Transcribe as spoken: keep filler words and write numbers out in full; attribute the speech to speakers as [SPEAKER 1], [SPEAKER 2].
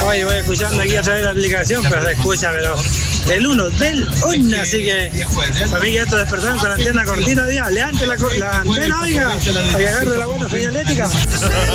[SPEAKER 1] Oye, voy escuchando aquí a través de la aplicación, pero se escucha, pero el uno del uno, así que para mí que esto despertaron con la antena cortita, día, levante la, la antena, oiga, para que agarre la buena señalética.